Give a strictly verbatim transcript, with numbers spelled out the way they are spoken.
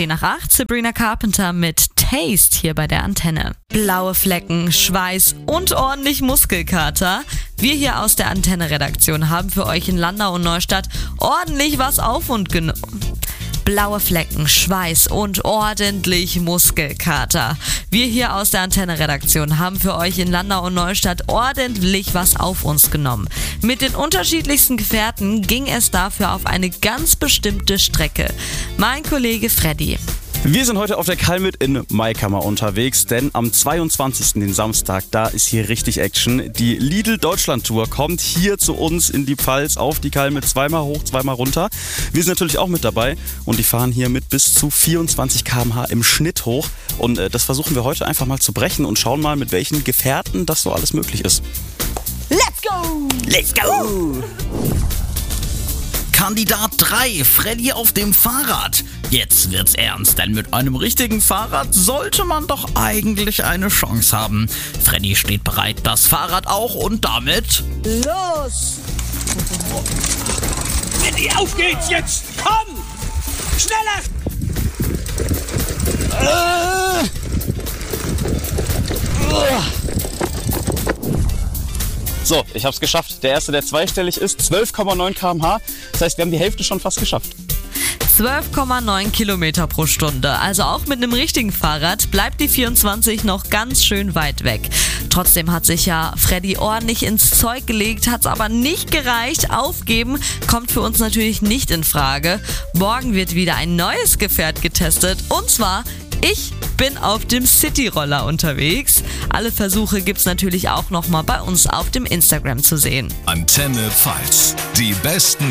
zehn nach acht, Sabrina Carpenter mit Taste hier bei der Antenne. Blaue Flecken, Schweiß und ordentlich Muskelkater. Wir hier aus der Antenne-Redaktion haben für euch in Landau und Neustadt ordentlich was auf und genommen. Blaue Flecken, Schweiß und ordentlich Muskelkater. Wir hier aus der Antenne-Redaktion haben für euch in Landau und Neustadt ordentlich was auf uns genommen. Mit den unterschiedlichsten Gefährten ging es dafür auf eine ganz bestimmte Strecke. Mein Kollege Freddy. Wir sind heute auf der Kalmit in Maikammer unterwegs, denn am zweiundzwanzigsten den Samstag, da ist hier richtig Action. Die Lidl Deutschland Tour kommt hier zu uns in die Pfalz auf die Kalmit, zweimal hoch, zweimal runter. Wir sind natürlich auch mit dabei und die fahren hier mit bis zu vierundzwanzig Kilometer pro Stunde im Schnitt hoch. Und äh, das versuchen wir heute einfach mal zu brechen und schauen mal, mit welchen Gefährten das so alles möglich ist. Let's go! Let's go! Kandidat drei, Freddy auf dem Fahrrad. Jetzt wird's ernst, denn mit einem richtigen Fahrrad sollte man doch eigentlich eine Chance haben. Freddy steht bereit, das Fahrrad auch und damit... Los! Freddy, auf geht's jetzt! Komm! Schneller! Äh. Uh. So, ich hab's geschafft. Der erste, der zweistellig ist, zwölf Komma neun Kilometer pro Stunde. Das heißt, wir haben die Hälfte schon fast geschafft. zwölf Komma neun Kilometer pro Stunde. Also auch mit einem richtigen Fahrrad bleibt die vierundzwanzig noch ganz schön weit weg. Trotzdem hat sich ja Freddy ordentlich ins Zeug gelegt, hat's aber nicht gereicht. Aufgeben kommt für uns natürlich nicht in Frage. Morgen wird wieder ein neues Gefährt getestet und zwar ich bin auf dem Cityroller unterwegs. Alle Versuche gibt's natürlich auch nochmal bei uns auf dem Instagram zu sehen. Antenne Pfalz. Die besten